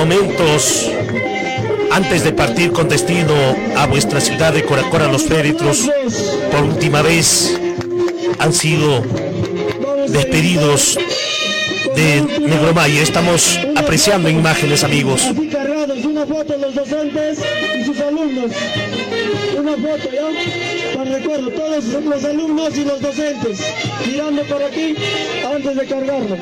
momentos antes de partir con destino a vuestra ciudad de Coracora, los féretros, por última vez han sido despedidos de Negromayo. Estamos apreciando imágenes, amigos. Una foto de los docentes y sus alumnos. Una foto, ¿ya? Para recuerdo, todos los alumnos y los docentes mirando por aquí antes de cargarlo.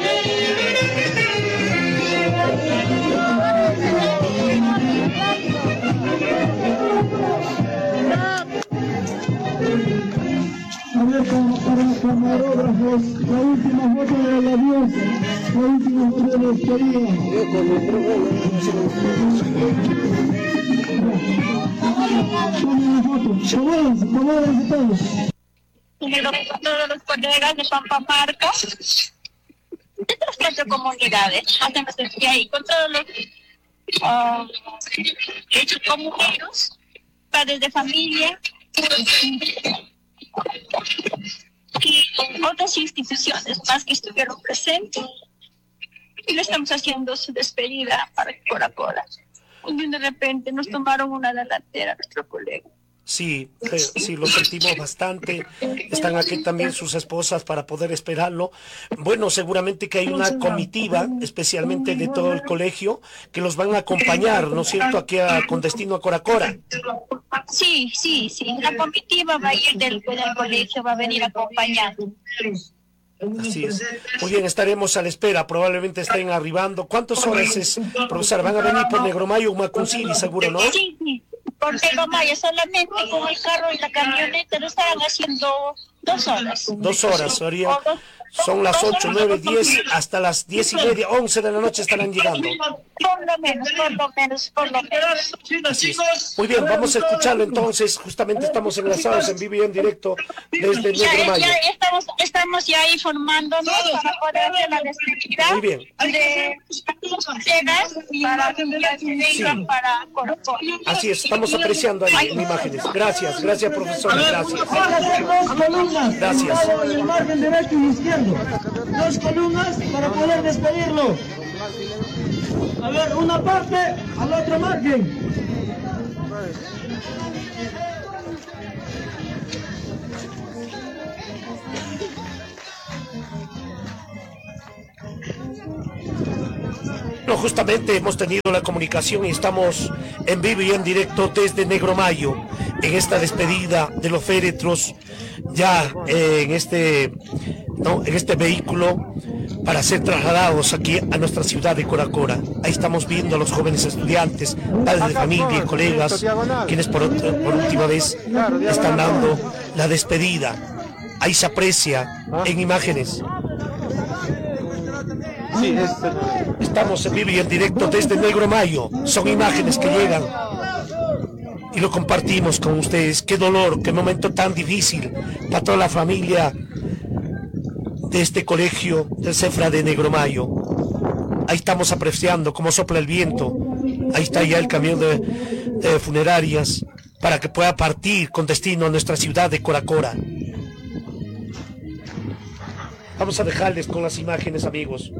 A ver, para camarógrafos, la última foto del adiós, la última foto de la despedida. Todos los colegas de Pampa Marca, de todas las comunidades, hacemos desde ahí, con todos los comuneros, padres de familia, y otras instituciones más que estuvieron presentes, y le estamos haciendo su despedida para Coracora. Un día de repente nos tomaron una delantera nuestro colega. Sí, sí, lo sentimos bastante. Están aquí también sus esposas para poder esperarlo. Bueno, seguramente que hay una comitiva, especialmente de todo el colegio, que los van a acompañar, ¿no es cierto?, aquí con destino a Coracora. Sí. La comitiva va a ir del colegio, va a venir acompañando. Así es. Muy bien, estaremos a la espera. Probablemente estén arribando. ¿Cuántas horas es, profesor? ¿Van a venir por Negromayo o Macuncili, seguro, no? Sí. Por Negromayo, solamente con el carro y la camioneta lo estarán haciendo 2 horas. 2 horas, son las 8, 9, 10, hasta las 10:30, 11 de la noche estarán llegando. Por lo menos. Así es. Muy bien, vamos a escucharlo entonces. Justamente estamos enlazados en vivo y en directo desde Negromayo. Ya estamos ya ahí formándonos para poder hacer la despedida. Muy bien. De cenas para Coracora. Así es, estamos apreciando ahí en imágenes. Gracias, profesora, gracias. Dos columnas. Gracias. En el margen derecho y izquierdo. 2 columnas para poder despedirlo. A ver, una parte al otro margen. No, justamente hemos tenido la comunicación y estamos en vivo y en directo desde Negromayo en esta despedida de los féretros, ya en este vehículo para ser trasladados aquí a nuestra ciudad de Coracora. Ahí estamos viendo a los jóvenes estudiantes, padres de familia y colegas, quienes por última vez están dando la despedida. Ahí se aprecia en imágenes. Sí, Estamos en vivo y en directo desde Negromayo. Son imágenes que llegan y lo compartimos con ustedes. Qué dolor, qué momento tan difícil para toda la familia de este colegio del Cefra de Negromayo. Ahí estamos apreciando cómo sopla el viento. Ahí está ya el camión de funerarias para que pueda partir con destino a nuestra ciudad de Coracora. Vamos a dejarles con las imágenes, amigos.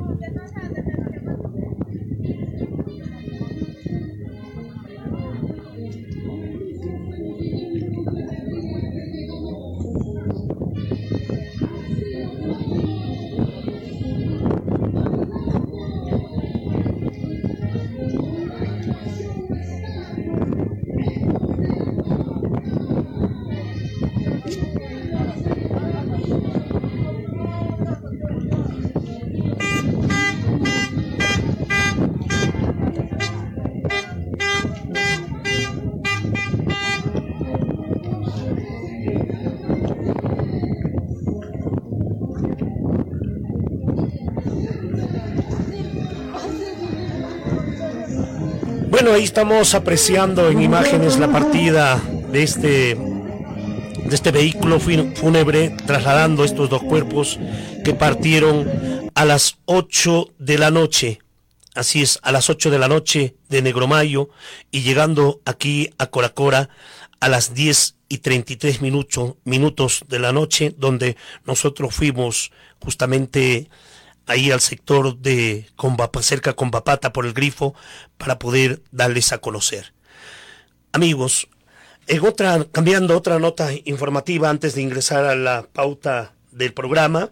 Bueno, ahí estamos apreciando en imágenes la partida de este vehículo fúnebre, trasladando estos 2 cuerpos que partieron a las 8 de la noche. Así es, a las 8 de la noche de Negromayo y llegando aquí a Coracora a las 10:33 minutos de la noche, donde nosotros fuimos justamente ahí al sector de cerca con Papata por el Grifo para poder darles a conocer. Amigos, cambiando otra nota informativa antes de ingresar a la pauta del programa,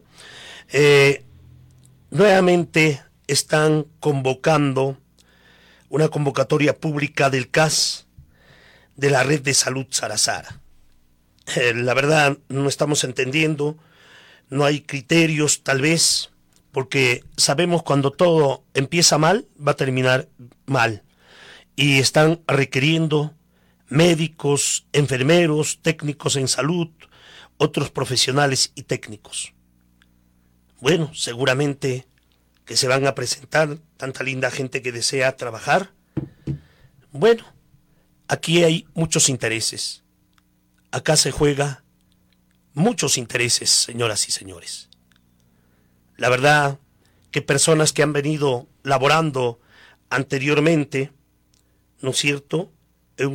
nuevamente están convocando una convocatoria pública del CAS de la Red de Salud Sarasara. La verdad no estamos entendiendo, no hay criterios tal vez, porque sabemos cuando todo empieza mal, va a terminar mal. Y están requiriendo médicos, enfermeros, técnicos en salud, otros profesionales y técnicos. Bueno, seguramente que se van a presentar tanta linda gente que desea trabajar. Bueno, aquí hay muchos intereses. Acá se juega muchos intereses, señoras y señores. La verdad que personas que han venido laborando anteriormente, ¿no es cierto?, en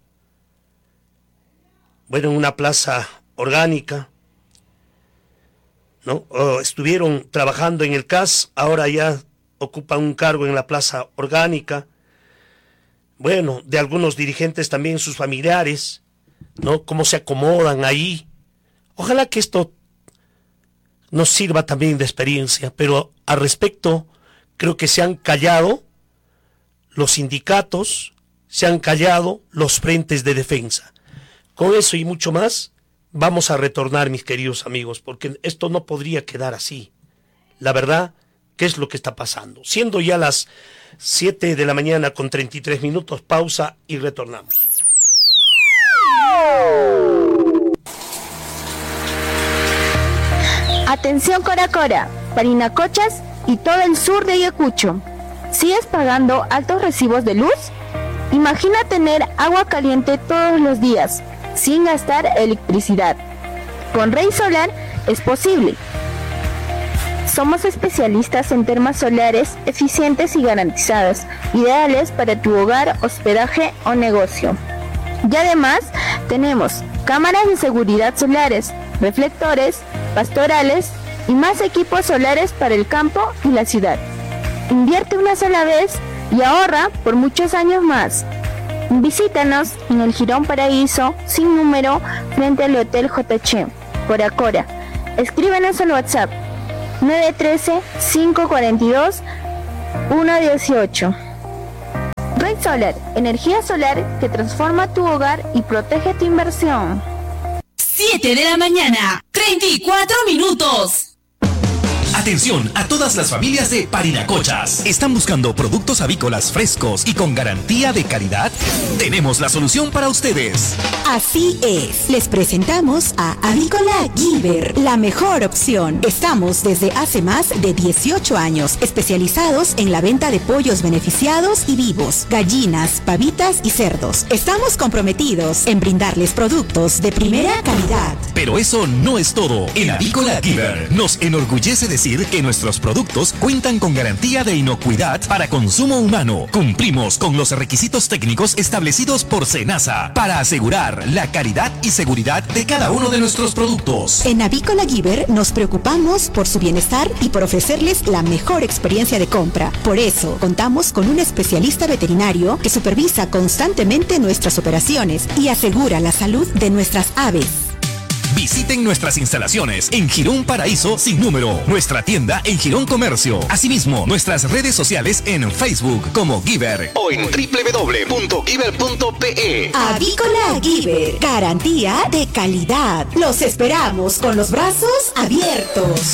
una plaza orgánica, ¿no? O estuvieron trabajando en el CAS, ahora ya ocupan un cargo en la plaza orgánica. Bueno, de algunos dirigentes también sus familiares, ¿no? Cómo se acomodan ahí. Ojalá que esto nos sirva también de experiencia, pero al respecto creo que se han callado los sindicatos, se han callado los frentes de defensa. Con eso y mucho más vamos a retornar, mis queridos amigos, porque esto no podría quedar así. La verdad, ¿qué es lo que está pasando? Siendo ya las 7 de la mañana con 33 minutos, pausa y retornamos. Atención Cora Cora, Parinacochas y todo el sur de Ayacucho. ¿Sigues pagando altos recibos de luz? Imagina tener agua caliente todos los días, sin gastar electricidad. Con Rey Solar es posible. Somos especialistas en termas solares eficientes y garantizadas, ideales para tu hogar, hospedaje o negocio. Y además tenemos cámaras de seguridad solares, reflectores, pastorales y más equipos solares para el campo y la ciudad. Invierte una sola vez y ahorra por muchos años más. Visítanos en el Jirón Paraíso, sin número, frente al Hotel JH, Cora Cora. Escríbenos al WhatsApp 913-542-118. Red Solar, energía solar que transforma tu hogar y protege tu inversión. 7 de la mañana, 34 minutos. Atención a todas las familias de Parinacochas. ¿Están buscando productos avícolas frescos y con garantía de calidad? Tenemos la solución para ustedes. Así es, les presentamos a Avícola Giver, la mejor opción. Estamos desde hace más de 18 años especializados en la venta de pollos beneficiados y vivos, gallinas, pavitas y cerdos. Estamos comprometidos en brindarles productos de primera calidad. Pero eso no es todo. En Avícola Giver nos enorgullece decir que nuestros productos cuentan con garantía de inocuidad para consumo humano. Cumplimos con los requisitos técnicos establecidos por SENASA para asegurar la calidad y seguridad de cada uno de nuestros productos. En Avícola Giver nos preocupamos por su bienestar y por ofrecerles la mejor experiencia de compra. Por eso, contamos con un especialista veterinario que supervisa constantemente nuestras operaciones y asegura la salud de nuestras aves. Visiten nuestras instalaciones en Jirón Paraíso sin número, nuestra tienda en Jirón Comercio. Asimismo, nuestras redes sociales en Facebook como Giver o en www.giver.pe. Avícola Giver, garantía de calidad. Los esperamos con los brazos abiertos.